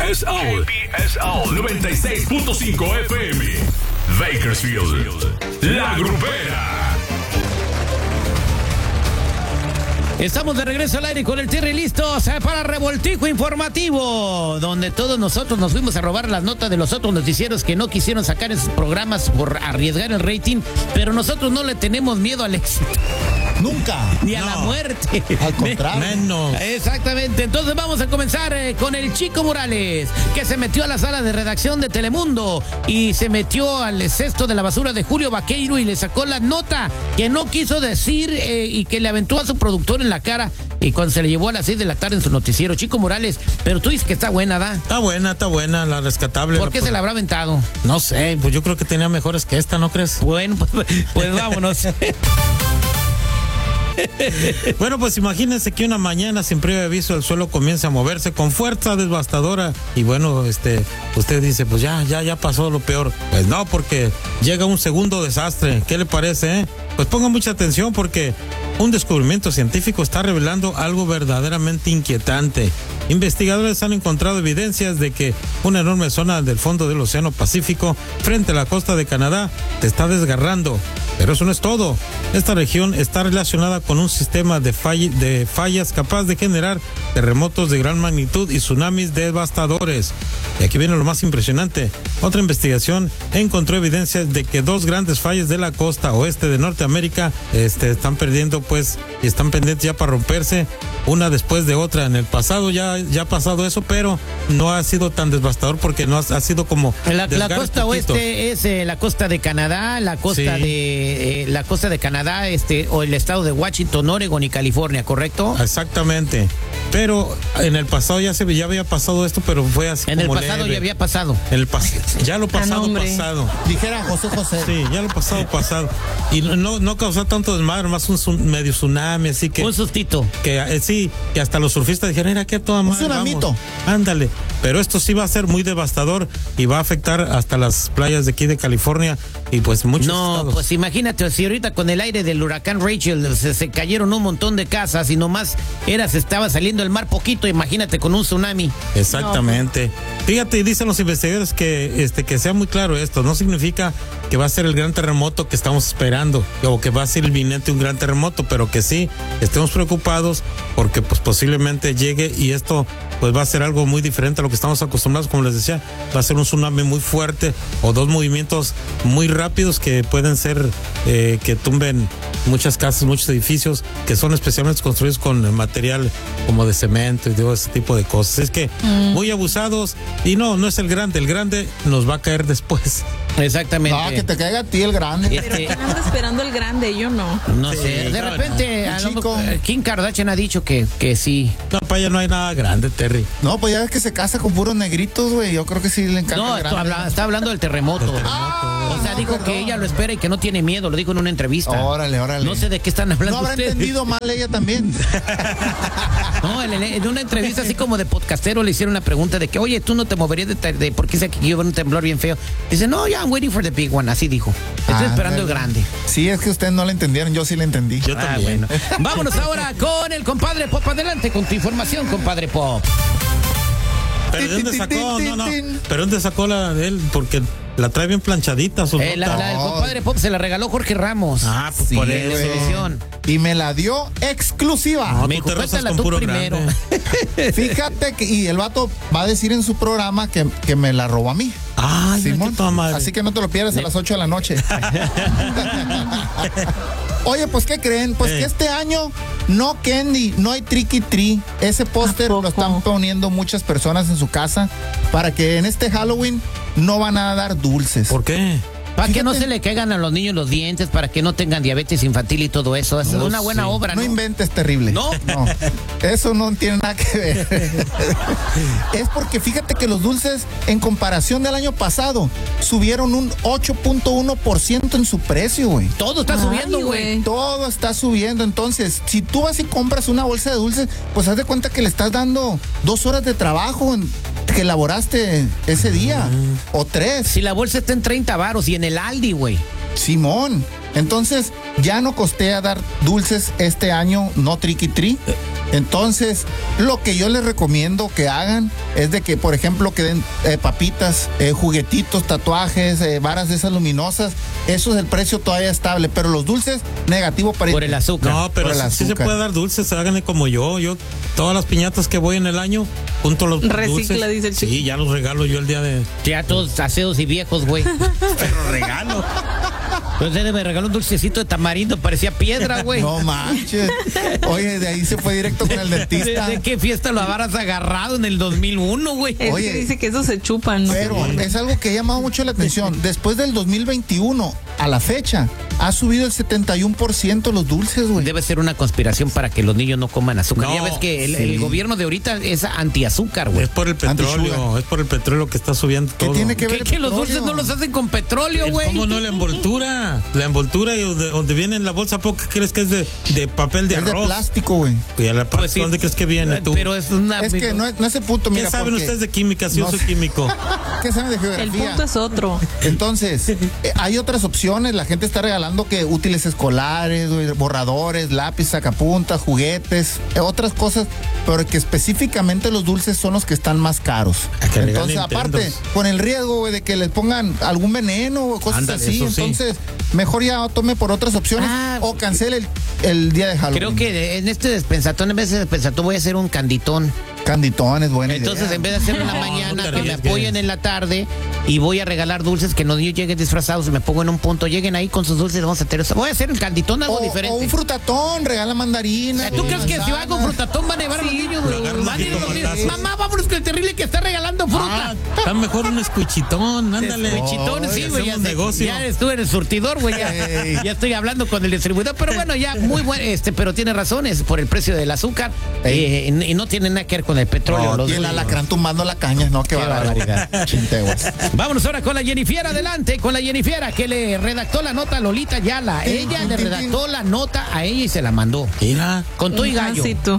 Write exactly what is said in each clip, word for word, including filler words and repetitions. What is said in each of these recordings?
S L. K P S L noventa y seis punto cinco F M. Bakersfield. La Grupera. Estamos de regreso al aire con el Terry listos para Revoltijo Informativo, donde todos nosotros nos fuimos a robar las notas de los otros noticieros que no quisieron sacar esos programas por arriesgar el rating, pero nosotros no le tenemos miedo al éxito. Nunca. Ni a no. la muerte. Al contrario. Menos. Exactamente. Entonces vamos a comenzar eh, con el Chico Morales, que se metió a la sala de redacción de Telemundo y se metió al cesto de la basura de Julio Vaqueiro y le sacó la nota que no quiso decir eh, y que le aventó a su productor en la cara. Y cuando se le llevó a las seis de la tarde en su noticiero, Chico Morales, pero tú dices que está buena, ¿da? Está buena, está buena, la rescatable. ¿Por qué pues, se la habrá aventado? No sé, pues yo creo que tenía mejores que esta, ¿no crees? Bueno, pues, pues vámonos. Bueno, pues imagínense que una mañana sin previo aviso el suelo comienza a moverse con fuerza devastadora y bueno, este, usted dice, pues ya, ya, ya pasó lo peor. Pues no, porque llega un segundo desastre. ¿Qué le parece, eh? Pues ponga mucha atención porque un descubrimiento científico está revelando algo verdaderamente inquietante. Investigadores han encontrado evidencias de que una enorme zona del fondo del Océano Pacífico, frente a la costa de Canadá, se está desgarrando. Pero eso no es todo. Esta región está relacionada con un sistema de, fall- de fallas capaz de generar terremotos de gran magnitud y tsunamis devastadores. Y aquí viene lo más impresionante. Otra investigación encontró evidencias de que dos grandes fallas de la costa oeste de Norteamérica este, están perdiendo, pues, y están pendientes ya para romperse, una después de otra. En el pasado ya, ya ha pasado eso, pero no ha sido tan devastador porque no ha, ha sido como... La, la costa poquitos. Oeste es eh, la costa de Canadá, la costa sí. de... Eh, la costa de Canadá, este, o el estado de Washington, Oregon y California, ¿correcto? Exactamente. Pero en el pasado ya se ya había pasado esto, pero fue así. En como el pasado leve. ya había pasado. En el pas ya lo pasado pasado. Dijera José José. Sí, ya lo pasado pasado. Y no no causó tanto desmadre, más un, un medio tsunami, así que un sustito. Que eh, sí, que hasta los surfistas dijeron, era que toda madre. Un tsunamito. Ándale. Pero esto sí va a ser muy devastador y va a afectar hasta las playas de aquí de California y pues muchos No, estados. pues imagínate, si ahorita con el aire del huracán Rachel se, se cayeron un montón de casas y nomás era, se estaba saliendo el mar poquito, imagínate con un tsunami. Exactamente. No. Fíjate, y dicen los investigadores que este que sea muy claro esto, no significa que va a ser el gran terremoto que estamos esperando o que va a ser inminente un gran terremoto, pero que sí estemos preocupados porque pues posiblemente llegue y esto pues va a ser algo muy diferente a lo que estamos acostumbrados, como les decía, va a ser un tsunami muy fuerte o dos movimientos muy rápidos que pueden ser eh, que tumben muchas casas, muchos edificios que son especialmente construidos con material como de cemento y todo ese tipo de cosas. Es que mm. muy abusados y no, no es el grande, el grande nos va a caer después. Exactamente. Ah, que te caiga a ti el grande. Pero ¿quién anda esperando el grande? Yo no. No sí, sé. De repente, no. Chico. Kim Kardashian ha dicho que, que sí. No, para allá no hay nada grande, Terry. No, pues ya ves que se casa con puros negritos, güey. Yo creo que sí le encanta. No, el grande. Habla, está hablando del terremoto. terremoto. Ah, o sea, dijo perdón. que ella lo espera y que no tiene miedo. Lo dijo en una entrevista. Órale, órale. No sé de qué están hablando. No habrá ustedes. entendido mal ella también. No, en, en una entrevista así como de podcastero le hicieron una pregunta de que, oye, tú no te moverías de, de porque sé que iba un temblor bien feo. Dice, no, ya, I'm waiting for the big one. Así dijo. Estoy ah, esperando el grande. Sí, es que ustedes no lo entendieron, yo sí lo entendí. Yo ah, también. Bueno. Vámonos ahora con el compadre Pop. Adelante con tu información, compadre Pop. ¿Pero de dónde sacó? No, no. ¿Pero dónde sacó la de él? Porque la trae bien planchadita. Su eh, la, la del compadre Pop se la regaló Jorge Ramos. Ah, pues sí, por eso. Y me la dio exclusiva. No, me dijo, cuéntala tú primero. Fíjate que, y el vato va a decir en su programa que, que me la robó a mí. Ah, Simón. Así que no te lo pierdas a las ocho de la noche. Oye, pues, ¿qué creen? Pues eh. que este año no candy, no hay tricky tree. Ese póster lo están poniendo muchas personas en su casa para que en este Halloween no van a dar dulces. ¿Por qué? Para que no se le caigan a los niños los dientes, para que no tengan diabetes infantil y todo eso. Es no, una buena sí. obra, ¿no? No inventes, terrible. ¿No? No, eso no tiene nada que ver. Es porque fíjate que los dulces, en comparación del año pasado, subieron un ocho punto uno por ciento en su precio, güey. Todo está Ay, subiendo, güey. Todo está subiendo. Entonces, si tú vas y compras una bolsa de dulces, pues haz de cuenta que le estás dando dos horas de trabajo en, que elaboraste ese día. Uh-huh. O tres. Si la bolsa está en treinta varos y en el Aldi, güey. Simón. Entonces, ya no costea dar dulces este año, no tricky tree. Entonces, lo que yo les recomiendo que hagan es de que, por ejemplo, que den eh, papitas, eh, juguetitos, tatuajes, eh, varas de esas luminosas. Eso es el precio todavía estable, pero los dulces, negativo para Por el azúcar. No, pero Por el sí, sí se azúcar. puede dar dulces, háganle como yo. Yo, todas las piñatas que voy en el año, junto los Recicla, dulces. dice el chico. Sí, ya los regalo yo el día de. Ya todos aseos y viejos, güey. Pero regalo. Entonces me regaló un dulcecito de tamarindo, parecía piedra, güey. No manches. Oye, de ahí se fue directo con el ¿De, dentista. de qué fiesta lo habrás agarrado en el dos mil uno, güey? Es Oye. que dice que eso se chupan, ¿no? Pero es algo que ha llamado mucho la atención. Después del dos mil veintiuno, a la fecha, ha subido el setenta y uno por ciento los dulces, güey. Debe ser una conspiración para que los niños no coman azúcar. No, Ya ves que el, sí. el gobierno de ahorita es antiazúcar, güey. Es por el petróleo, Anti-sugar. es por el petróleo que está subiendo ¿Qué todo. tiene que ver ¿Qué, el que los petróleo? dulces no los hacen con petróleo, El- güey? ¿Cómo no la envoltura? La envoltura y donde, donde viene en la bolsa, ¿por qué crees que es de, de papel de Es de arroz? plástico, güey. Y a la Pues sí. ¿Dónde crees que viene tú? Pero es una... Es que no es, no es el punto, ¿Qué mira. saben porque- ustedes de química? Si No yo soy sé. químico. ¿Qué saben de El geografía? punto es otro. Entonces, eh, hay otras opciones. La gente está regalando que útiles escolares, güey, borradores, lápiz, sacapuntas, juguetes, eh, otras cosas, pero que específicamente los dulces son los que están más caros. A que Entonces, regalen aparte, Nintendos. con el riesgo, güey, de que les pongan algún veneno o cosas Ándale, así, eso sí. entonces, mejor ya tome por otras opciones Ah, o cancele el, el día de Halloween. Creo que en este despensatón, en vez de despensatón, voy a hacer un canditón. Canditones, buena Entonces, idea. en vez de hacerlo en la No, mañana, no te que me arriesgues. apoyen en la tarde y voy a regalar dulces, que los niños lleguen disfrazados, me pongo en un punto, lleguen ahí con sus dulces, vamos a tener. Voy a hacer el canditón algo o, diferente. o un frutatón, regala mandarina. ¿Tú crees que si va con frutatón van a llevar a los niños? Lo agarran Van a ir aquí los con niños. batazos. Mamá, vámonos con el terrible que está regalando fruta. Ah, está mejor un escuchitón, ándale. Escuchitones, sí, Oye, güey. Ya, hacemos negocio. ya estuve en el surtidor, güey. Ya, Ey. ya estoy hablando con el distribuidor. Pero bueno, ya muy bueno, este, pero tiene razón, es por el precio del azúcar. Ey. eh, y no tiene nada que ver con el petróleo. No, los y el dulces. alacrán tumbando la caña, no, qué, Qué barbaridad. barbaridad. Chinteguas. Vámonos ahora con la Jennifer, adelante, con la Jennifer, que le redactó la nota a Lolita Yala. Ella le redactó la nota a ella y se la mandó. Mira. Con todo y gallo. Ah, sí, tú.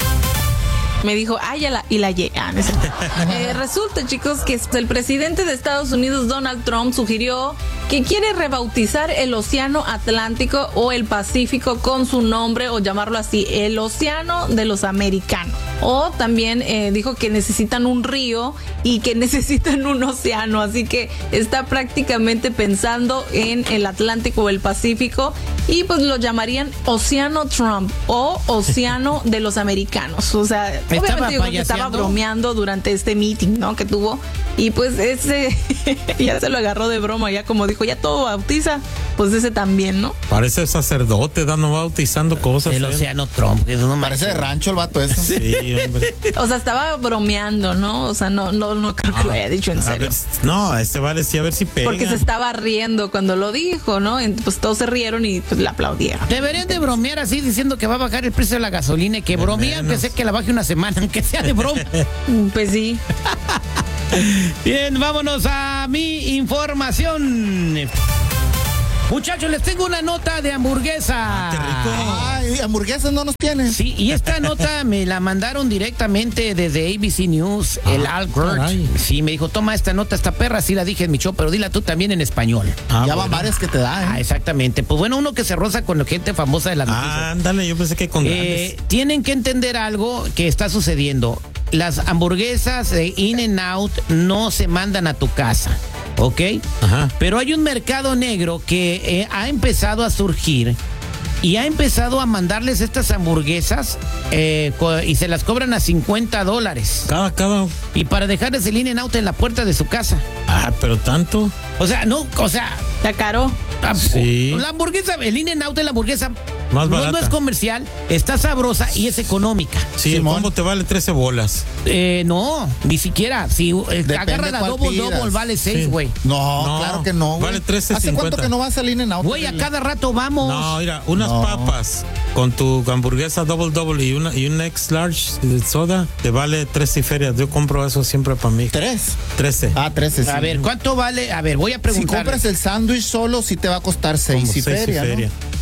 Me dijo, ay, la, y la ye. Ah, no sé. Eh, resulta, chicos, que el presidente de Estados Unidos, Donald Trump, sugirió que quiere rebautizar el Océano Atlántico o el Pacífico con su nombre, o llamarlo así, el Océano de los Americanos. O también eh, dijo que necesitan un río y que necesitan un océano, así que está prácticamente pensando en el Atlántico o el Pacífico, y pues lo llamarían Océano Trump o Océano de los Americanos. O sea, Estaba obviamente yo creo que estaba payaseando. bromeando durante este meeting, ¿no? Que tuvo, y pues ese ya se lo agarró de broma, ya como dijo, ya todo bautiza, pues ese también, ¿no? Parece sacerdote dando bautizando cosas. El ¿eh? océano Trump, que no Parece de rancho el vato ese. Sí, hombre. O sea, estaba bromeando, ¿no? O sea, no, no, no creo que lo haya dicho en A serio. ver, no, este vale sí, a ver si pega. Porque se estaba riendo cuando lo dijo, ¿no? Ent- Pues todos se rieron y pues le aplaudieron. Deberían de bromear así diciendo que va a bajar el precio de la gasolina y que bromea, aunque sea que la baje una semana, aunque sea de broma. Pues sí. Bien, vámonos a mi información. Muchachos, les tengo una nota de hamburguesa. qué rico. Ay, hamburguesas no nos tienen. Sí, y esta nota me la mandaron directamente desde A B C News, el Al Gert. caray. Sí, me dijo, toma esta nota, esta perra, sí la dije en mi show, pero dila tú también en español. Ah, ya van bueno. varias que te Ah, dan. ¿eh? exactamente. Pues bueno, uno que se roza con la gente famosa de las noticias. Ah, ándale, yo pensé que con Eh, grandes. tienen que entender algo que está sucediendo. Las hamburguesas de In-N-Out no se mandan a tu casa, ¿ok? Ajá. Pero hay un mercado negro que eh, ha empezado a surgir y ha empezado a mandarles estas hamburguesas eh, co- y se las cobran a cincuenta dólares. Cada, cada. Y para dejarles el In-N-Out en la puerta de su casa. Ah, pero tanto. O sea, no, o sea... Está caro. ah, Sí. La hamburguesa, el In-N-Out es la hamburguesa Más no, barata. no es comercial, está sabrosa y es económica. Sí, Simón. el combo te vale trece bolas. Eh, no, ni siquiera. Si eh, Depende agarra la cuál double pidas. double vale seis, Sí. güey. No, No, claro que no, güey. vale trece ¿Hace cincuenta. cuánto que no vas a salir en auto? Güey, a cada rato vamos. No, mira, unas No. papas con tu hamburguesa double double y una y un X large de soda te vale trece ferias. Yo compro eso siempre para mí. ¿Tres? trece. Ah, trece, sí. A ver, ¿cuánto vale? A ver, voy a Si preguntar. compras el sándwich solo, sí te va a costar seis Como y seis y feria, ¿no? feria.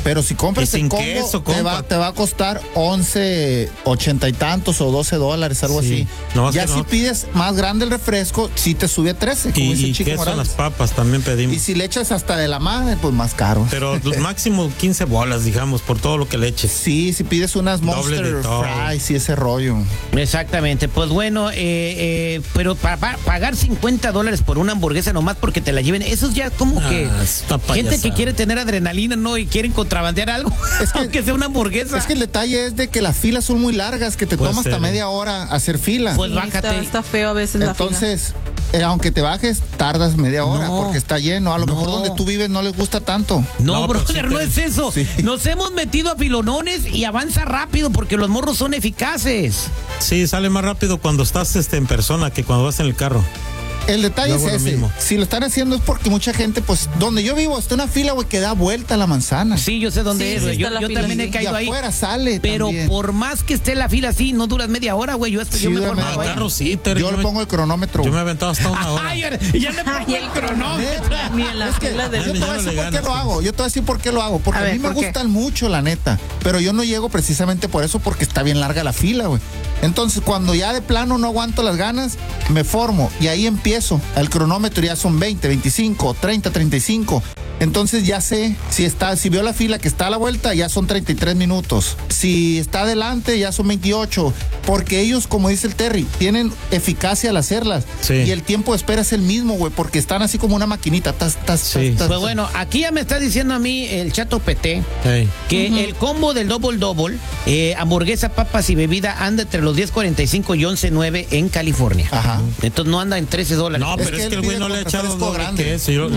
Pero si compras Y sin el combo, queso, te, va, compa. te va a costar once, ochenta y tantos o doce dólares, algo Sí. así. No, es ya que si no. pides más grande el refresco, sí te sube a trece, como Y, dice y Chico queso en Morales. las papas también pedimos. Y si le echas hasta de la madre, pues más caro. Pero los máximo quince bolas, digamos, por todo lo que le eches. Sí, si pides unas Doble de Monster todo. Fries y ese rollo. Exactamente, pues bueno, eh, eh, pero para pa, pagar cincuenta dólares por una hamburguesa nomás porque te la lleven, eso es ya como Ah, que es una gente que payasada. quiere tener adrenalina, ¿no? Y quieren contrabandear algo, Es que- aunque sea una hamburguesa. Es que el detalle es de que las filas son muy largas, que te Puede toma hasta ser. media hora hacer fila. Pues Sí, bájate. Está, está feo a veces la fila. Entonces, eh, aunque te bajes, tardas media hora No. porque está lleno. A lo No. mejor donde tú vives no les gusta tanto. No, No, pero brother, sí no te- es eso. Sí. Nos hemos metido a filonones y avanza rápido porque los morros son eficaces. Sí, sale más rápido cuando estás este, en persona que cuando vas en el carro. El detalle Yo es hago lo ese. mismo. Si lo están haciendo es porque mucha gente, pues, donde yo vivo, está una fila, güey, que da vuelta a la manzana. Sí, yo sé dónde Sí, es, sí güey. está Yo, la yo fila, también sí. he Y caído ahí. afuera sale Pero también. por más que esté la fila así, no duras media hora, güey. Yo, yo Sí, mejor dura me media voy. hora. Carro sí, Terry, Yo yo le me- pongo el cronómetro. Yo me he aventado hasta una hora. Ay, ya, ya le pongo el cronómetro. Ni en la Es que fila de... yo te voy a Ya decir le por qué ganas, lo hago. Yo te voy a decir por qué lo hago. Porque A a, ver, mí me ¿por qué? gustan mucho, la neta. Pero yo no llego precisamente por eso, porque está bien larga la fila, güey. Entonces, cuando ya de plano no aguanto las ganas, me formo y ahí empiezo. El cronómetro ya son veinte, veinticinco, treinta, treinta y cinco. Entonces ya sé si está, si veo la fila que está a la vuelta, ya son treinta y tres minutos. Si está adelante, ya son veintiocho. Porque ellos, como dice el Terry, tienen eficacia al hacerlas. Sí. Y el tiempo de espera es el mismo, güey, porque están así como una maquinita. Tas, tas, Sí. tas, tas. Pues bueno, aquí ya me está diciendo a mí el Chato P T Hey. que el combo del Double Double, eh, hamburguesa, papas y bebida, anda entre los diez cuarenta y cinco y once nueve en California. Ajá. Entonces no anda en trece dólares. No, Es pero que es él que el güey pide no le ha con echado refresco doble grande. queso. Yo,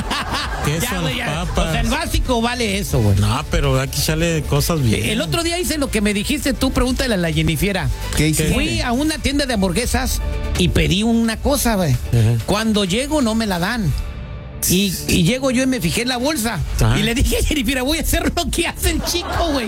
queso Ya, a güey, ya. las O sea, el papas. básico vale eso, güey. No, pero hay que echarle cosas bien. El otro día hice lo que me dijiste tú, pregúntale a la Jennifiera. ¿Qué hiciste? Fui a una tienda de hamburguesas y pedí una cosa, güey. Ajá. Cuando llego no me la dan. Y, y llego yo y me fijé en la bolsa. Ajá. Y le dije a Jennifer, voy a hacer lo que hace el chico, güey.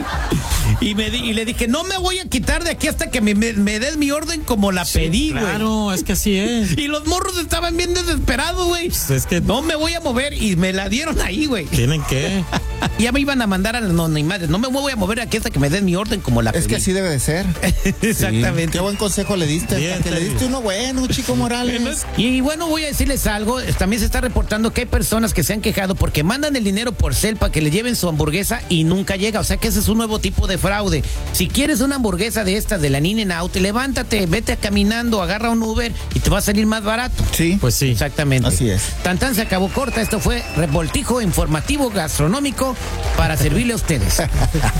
Y, me di- y le dije, no me voy a quitar de aquí hasta que me, me- me des mi orden como la Sí, pedí, güey. claro, es que así es. Y los morros estaban bien desesperados, güey. Pues es que No me voy a mover y me la dieron ahí, güey. tienen que. Ya me iban a mandar a la anonimato. No me voy a mover aquí hasta que me den mi orden como la Es pedí. que así debe de ser. Exactamente. Qué buen consejo le diste. Bien, Que le Terry. diste uno bueno, Chico Morales. Y bueno, voy a decirles algo. También se está reportando que hay personas que se han quejado porque mandan el dinero por cel para que le lleven su hamburguesa y nunca llega. O sea que ese es un nuevo tipo de fraude. Si quieres una hamburguesa de estas de la In-N-Out, levántate, vete caminando, agarra un Uber y te va a salir más barato. Sí. Pues sí. Exactamente. Así es. Tan tan se acabó corta. Esto fue Revoltijo Informativo Gastronómico para servirle a ustedes. El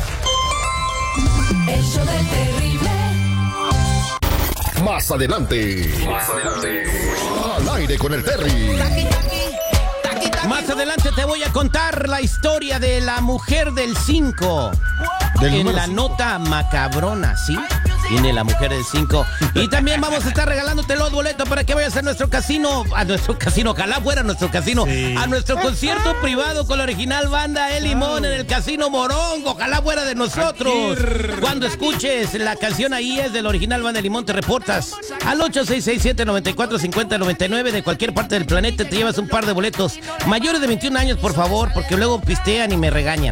show del terrible. Más adelante. Más adelante. Al aire con el Terry. Más adelante te voy a contar la historia de la mujer del cinco. Del En número la cinco. nota macabrona, ¿sí? Viene la mujer del cinco. Y también vamos a estar regalándote los boletos para que vayas a nuestro casino, a nuestro casino, ojalá fuera nuestro casino, Sí. a nuestro concierto privado con la original banda El Limón en el Casino Morongo, ojalá fuera de nosotros. Cuando escuches la canción ahí es de la original banda El Limón, te reportas al ocho seis seis siete, nueve cuatro, cinco cero nueve nueve de cualquier parte del planeta, te llevas un par de boletos. Mayores de veintiún años, por favor, porque luego pistean y me regañan.